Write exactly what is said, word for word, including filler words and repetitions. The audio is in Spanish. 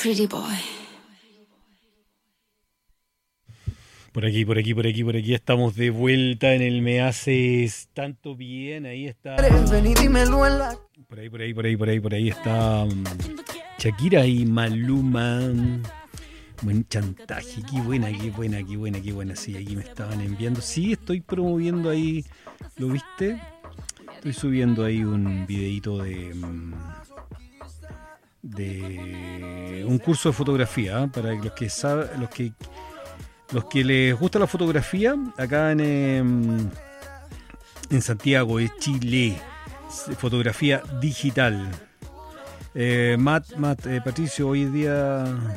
pretty boy. Por aquí, por aquí, por aquí, por aquí estamos de vuelta en el Me Haces Tanto Bien. Ahí está. Por ahí, por ahí, por ahí, por ahí, por ahí está um, Shakira y Maluma. Buen chantaje, qué buena, qué buena, qué buena, qué buena. Sí, aquí me estaban enviando. Sí, estoy promoviendo ahí. ¿Lo viste? Estoy subiendo ahí un videito de de un curso de fotografía, ¿eh? Para los que saben, los que los que les gusta la fotografía acá en en Santiago de Chile, fotografía digital. Eh, Matt, Matt, eh, Patricio, hoy día